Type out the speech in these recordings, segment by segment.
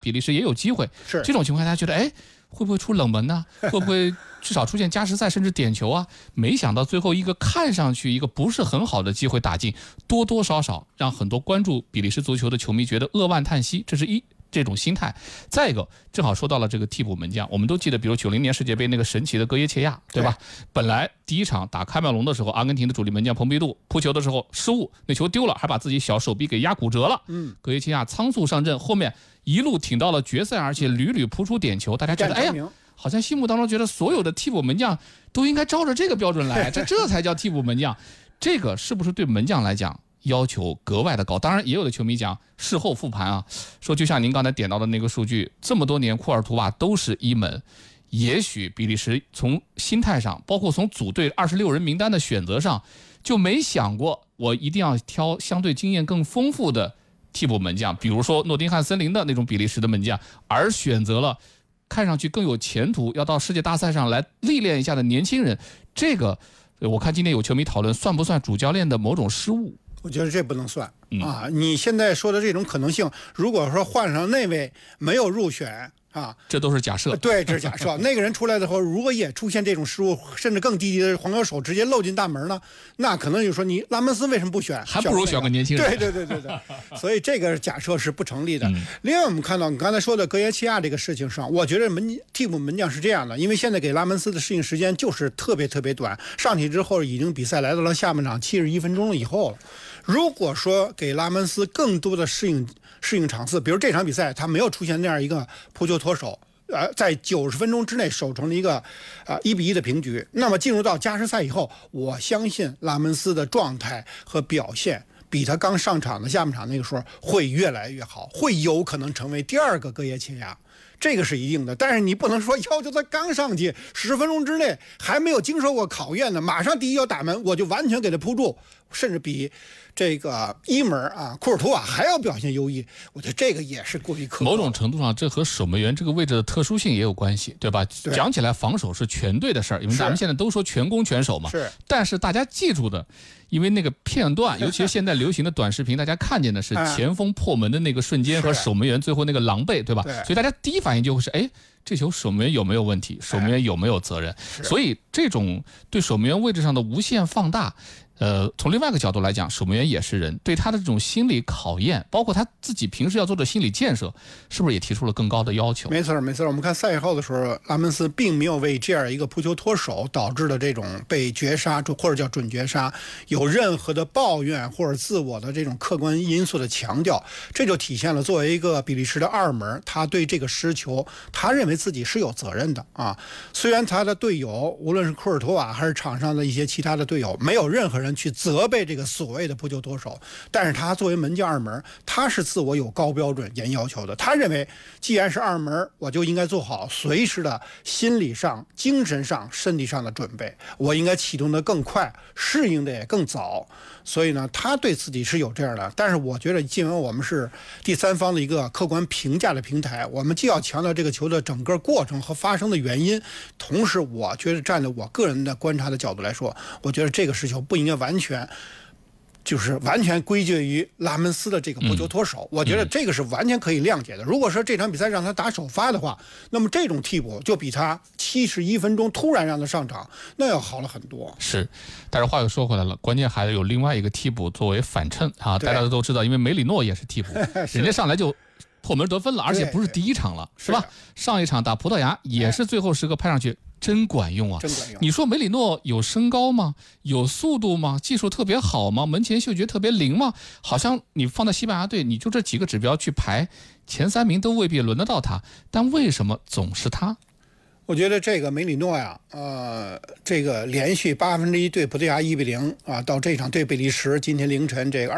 比利时也有机会。 是这种情况，大家觉得，哎，会不会出冷门呢？会不会至少出现加时赛甚至点球啊？没想到最后一个看上去一个不是很好的机会打进，多多少少让很多关注比利时足球的球迷觉得扼腕叹息。这是这种心态。再一个，正好说到了这个替补门将，我们都记得，比如90年世界杯那个神奇的戈耶切亚，对吧？本来第一场打喀麦隆的时候，阿根廷的主力门将蓬皮杜扑球的时候失误，那球丢了，还把自己小手臂给压骨折了。戈耶切亚仓促上阵，后面一路挺到了决赛，而且屡屡扑出点球，大家觉得，哎呀，好像心目当中觉得所有的替补门将都应该照着这个标准来，这才叫替补门将。这个是不是对门将来讲要求格外的高？当然，也有的球迷讲，事后复盘啊，说就像您刚才点到的那个数据，这么多年库尔图瓦都是一门，也许比利时从心态上，包括从组队26人名单的选择上，就没想过我一定要挑相对经验更丰富的替补门将，比如说诺丁汉森林的那种比利时的门将，而选择了看上去更有前途，要到世界大赛上来历练一下的年轻人。这个我看今天有球迷讨论，算不算主教练的某种失误？ 我觉得这不能算啊！你现在说的这种可能性，如果说换上那位没有入选啊， 这都是假设。 对，这是假设。那个人出来的时候，如果也出现这种失误，甚至更低的黄油手直接漏进大门呢，那可能就说你拉蒙斯为什么不选？ 还不如选个年轻人。 对。所以这个假设是不成立的。另外，我们看到你刚才说的戈耶切亚这个事情上，我觉得替补门将是这样的，因为现在给拉蒙斯的适应时间就是特别短，上去之后已经比赛来到了下半场71分钟以后了。如果说给拉蒙斯更多的适应场次，比如这场比赛他没有出现那样一个扑球脱手，在90分钟之内守成了一个1-1的平局，那么进入到加时赛以后，我相信拉蒙斯的状态和表现比他刚上场的下半场那个时候会越来越好，会有可能成为第二个戈耶切亚。这个是一定的，但是你不能说要求他刚上去10分钟之内还没有经受过考验呢，马上第一脚打门我就完全给他扑住，甚至比这个一门库尔图瓦还要表现优异。我觉得这个也是过于苛刻。 某种程度上，这和守门员这个位置的特殊性也有关系，对吧？讲起来，防守是全队的事儿，因为咱们现在都说全攻全守嘛。 是。 但是大家记住的，因为那个片段，尤其是现在流行的短视频，大家看见的是前锋破门的那个瞬间和守门员最后那个狼狈，对吧？所以大家第一反应就会是，哎，这球守门员有没有问题？守门员有没有责任？所以这种对守门员位置上的无限放大。从另外一个角度来讲，守门员也是人，对他的这种心理考验，包括他自己平时要做的心理建设，是不是也提出了更高的要求？ 没错。我们看赛后的时候，拉蒙斯并没有为这样一个扑球脱手导致的这种被绝杀或者叫准绝杀有任何的抱怨或者自我的这种客观因素的强调，这就体现了作为一个比利时的二门，他对这个失球，他认为自己是有责任的啊。虽然他的队友无论是库尔图瓦还是场上的一些其他的队友，没有任何人去责备这个所谓的扑球脱手，但是他作为门将二门，他是自我有高标准严要求的。他认为既然是二门，我就应该做好随时的心理上、精神上、身体上的准备，我应该启动的更快，适应的也更早。所以呢，他对自己是有这样的。但是我觉得，既然我们是第三方的一个客观评价的平台，我们既要强调这个球的整个过程和发生的原因，同时我觉得站在我个人的观察的角度来说，我觉得这个失球不应该完全归结于拉蒙斯的这个扑球脱手，我觉得这个是完全可以谅解的。如果说这场比赛让他打首发的话，那么这种替补就比他71分钟突然让他上场那要好了很多。 是，但是话又说回来了，关键还有另外一个替补作为反衬啊，大家都知道，因为梅里诺也是替补，人家上来就破门得分了，而且不是第一场了，是吧？上一场打葡萄牙也是最后时刻派上去。真管用啊！你说梅里诺有身高吗？有速度吗？技术特别好吗？门前嗅觉特别灵吗？好像你放在西班牙队，你就这几个指标去排前3名都未必轮得到他，但为什么总是他？ 我觉得这个梅里诺呀，这个连续1/8对葡萄牙1-0啊，到这场对比利时今天凌晨这个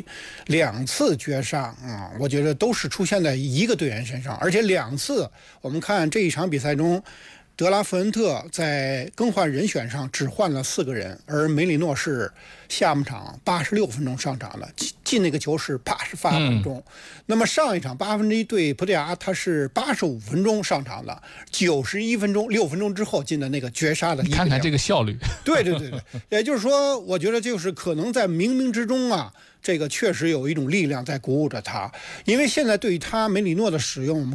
2-1，2次绝杀啊，我觉得都是出现在一个队员身上，而且2次我们看这一场比赛中。德拉弗恩特在更换人选上只换了4个人，而梅里诺是下半场86分钟上场的，进那个球是88分钟。那么上一场1/8对葡萄牙，他是85分钟上场的，91分钟6分钟之后进的那个绝杀的1-0。 看看这个效率。 对，也就是说，我觉得就是可能在冥冥之中啊，这个确实有一种力量在鼓舞着他，因为现在对于他梅里诺的使用，我们